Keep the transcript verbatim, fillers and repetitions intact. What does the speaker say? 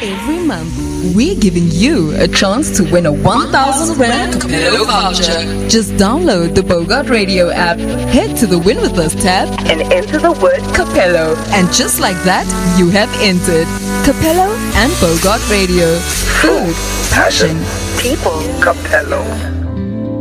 Every month, we're giving you a chance to win a one thousand Rand Capello voucher. Just download the Bogart Radio app, head to the Win With Us tab, and enter the word Capello. And just like that, you have entered. Capello and Bogart Radio. Food, passion, people, Capello.